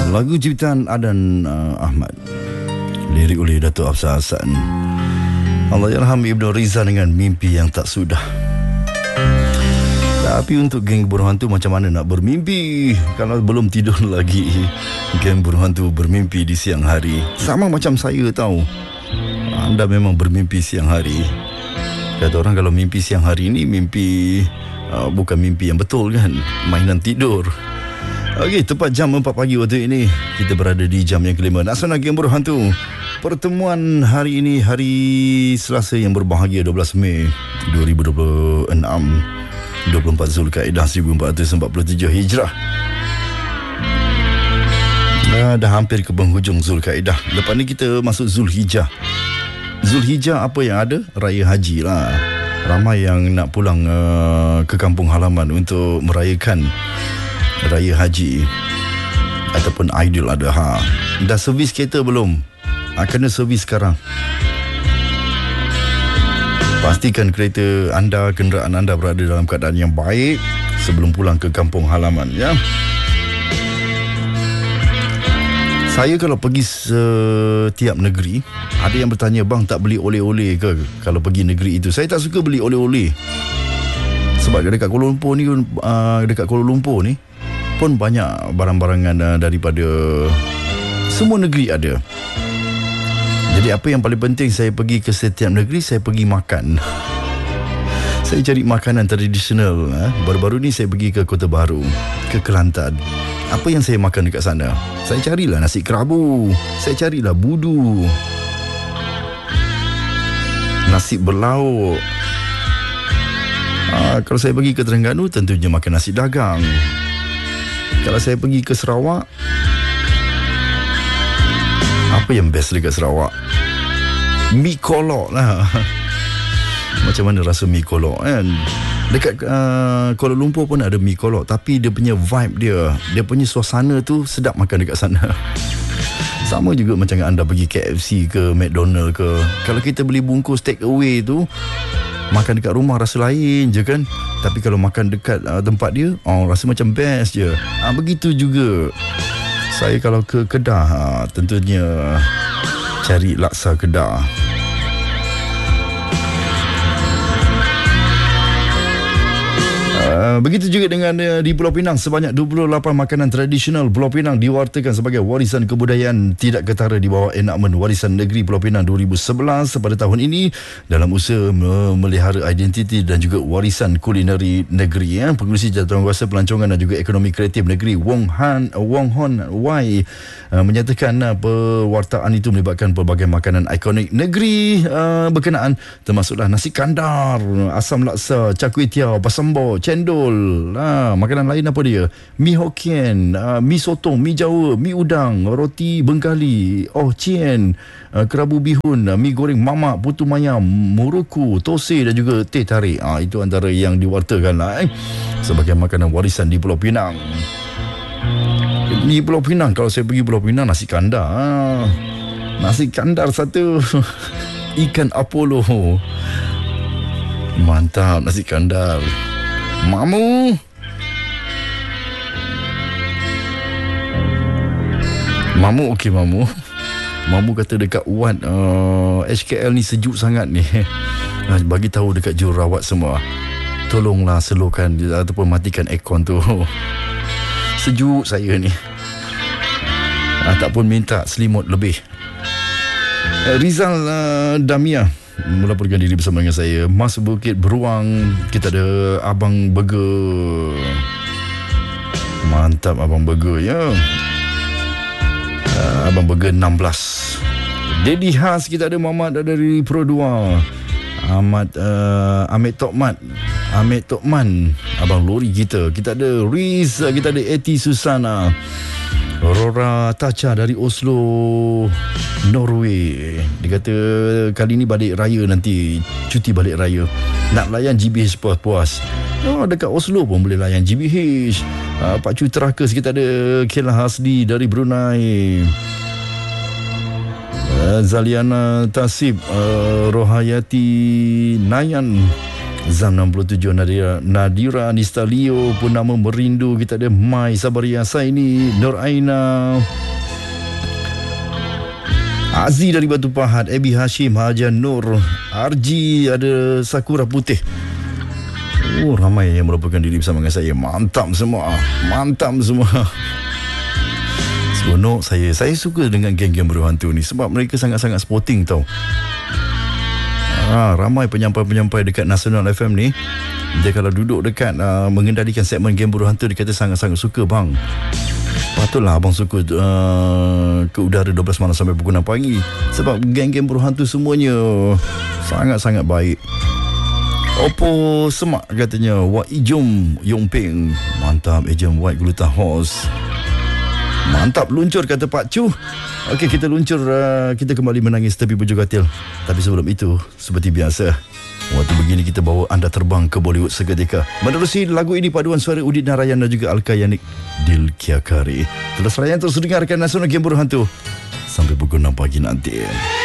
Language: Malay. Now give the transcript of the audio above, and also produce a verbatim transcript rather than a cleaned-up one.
Lagu ciptaan Adan uh, Ahmad, lirik oleh Dato' Afsar Hassan. Allahyarham Ibnu Riza dengan Mimpi Yang Tak Sudah. Tapi untuk geng buruh hantu, macam mana nak bermimpi kalau belum tidur lagi? Geng buruh hantu bermimpi di siang hari. Sama macam saya tahu, anda memang bermimpi siang hari. Kata orang kalau mimpi siang hari ni mimpi uh, bukan mimpi yang betul kan, mainan tidur. Okey, tepat jam empat pagi waktu ini kita berada di jam yang kelima Nasional Geng Buruh Hantu. Pertemuan hari ini hari Selasa yang berbahagia, dua belas Mei dua ribu dua puluh enam, dua puluh empat Zulkaidah seribu empat ratus empat puluh tujuh Hijrah. Dah, dah hampir ke penghujung Zulkaidah. Lepas ni kita masuk Zulhijjah. Zulhijjah apa yang ada? Raya Haji lah. Ramai yang nak pulang uh, ke kampung halaman untuk merayakan Raya Haji ataupun Aidil Adha. Dah servis kereta belum? Ha, kena servis sekarang. Pastikan kereta anda, kenderaan anda berada dalam keadaan yang baik sebelum pulang ke kampung halaman, ya. Saya kalau pergi setiap negeri, ada yang bertanya, bang tak beli oleh-oleh ke kalau pergi negeri itu? Saya tak suka beli oleh-oleh. Sebab dekat Kuala Lumpur ni, uh, dekat Kuala Lumpur ni pun banyak barang-barangan uh, daripada semua negeri ada. Jadi apa yang paling penting, saya pergi ke setiap negeri, saya pergi makan. Saya cari makanan tradisional. eh. Baru-baru ni saya pergi ke Kota Baru, ke Kelantan. Apa yang saya makan dekat sana? Saya carilah nasi kerabu, saya carilah budu, nasi berlauk. uh, Kalau saya pergi ke Terengganu, tentunya makan nasi dagang. Kalau saya pergi ke Sarawak, apa yang best dekat Sarawak? Mi kolok lah. Macam mana rasa mi kolok kan? Dekat uh, Kuala Lumpur pun ada mi kolok, tapi dia punya vibe dia, dia punya suasana tu sedap makan dekat sana. Sama juga macam anda pergi K F C ke McDonald ke. Kalau kita beli bungkus take away tu, makan dekat rumah rasa lain je kan. Tapi kalau makan dekat uh, tempat dia, oh, rasa macam best je. Ah, begitu juga saya kalau ke Kedah, uh, tentunya cari laksa Kedah. Uh, begitu juga dengan uh, di Pulau Pinang, sebanyak dua puluh lapan makanan tradisional Pulau Pinang diwartakan sebagai warisan kebudayaan tidak ketara di bawah enakmen Warisan Negeri Pulau Pinang dua ribu sebelas pada tahun ini dalam usaha memelihara identiti dan juga warisan kulineri negeri. Ya. Pengerusi Jadualkuasa Pelancongan dan juga Ekonomi Kreatif Negeri Wong Han Wong Hon Wai uh, menyatakan uh, pewartaan itu melibatkan pelbagai makanan ikonik negeri uh, berkenaan, termasuklah nasi kandar, asam laksa, char kway teow, pasambor, cendol, ha, makanan lain apa dia? Mi Hokkien, uh, mi sotong, mi Jawa, mi udang, roti Bengali, oh cien, uh, kerabu bihun, uh, mi goreng mamak, putu mayam, muruku, tose dan juga teh tarik. Ah, itu antara yang diwartakan lah, eh, sebagai makanan warisan di Pulau Pinang. Di Pulau Pinang, kalau saya pergi Pulau Pinang, nasi kandar, ah, nasi kandar satu, ikan Apollo, mantap nasi kandar. Mamu Mamu okey Mamu Mamu kata dekat Wat uh, H K L ni sejuk sangat ni. Bagi tahu dekat jururawat semua, tolonglah slowkan ataupun matikan aircon tu. Sejuk saya ni. uh, Tak pun minta selimut lebih. uh, Rizal uh, Damia melaporkan diri bersama dengan saya. Mas Bukit Beruang, kita ada Abang Burger. Mantap Abang Burger, ya. uh, Abang Burger enam belas. Daddy Has, kita ada Muhammad dari Pro dua. Ahmad uh, Ahmed Tokmat, Ahmed Tokman, Abang Lori kita. Kita ada Riz, kita ada Eti Susana, Rora Tacha dari Oslo, Norway. Dia kata kali ni balik raya nanti, cuti balik raya, nak layan G B H puas-puas. Oh, dekat Oslo pun boleh layan G B H. uh, Pak Cu Terakas, kita ada Kela Hasdi dari Brunei, uh, Zaliana Tasib, uh, Rohayati Nayan, Zam enam puluh tujuh, Nadira, Nadira Nistalio, Purnama Merindu. Kita ada Mai Sabaria Saini, Nur Aina, Aziz dari Batu Pahat, Abi Hashim, Hajan Nur, Arji, ada Sakura Putih. Oh, ramai yang merupakan diri bersama dengan saya. Mantap semua. Mantap semua. Seronok saya. Saya suka dengan geng-geng beruang hantu ni sebab mereka sangat-sangat sporting tau. Ha, ramai penyampai-penyampai dekat Nasional F M ni. Dia kalau duduk dekat uh, mengendalikan segmen geng beruang hantu, dia kata sangat-sangat suka bang. Patutlah abang suka uh, ke udara dua belas malam sampai pukul enam pagi. Sebab geng-geng beruang hantu semuanya sangat-sangat baik. Oppo Semak katanya, Wak Ijom Yong Peng. Mantap, Ejom White Gluta Horse. Mantap, luncur kata Pak Chu. Okey, kita luncur, uh, kita kembali menangis tepi bujur katil. Tapi sebelum itu, seperti biasa, waktu begini kita bawa anda terbang ke Bollywood seketika. Menerusi lagu ini paduan suara Udit Narayan dan juga Alka Yanik, Dil Kiakari. Terus layan terus dengarkan Nasional Game Beruang Hantu sampai pukul enam pagi nanti.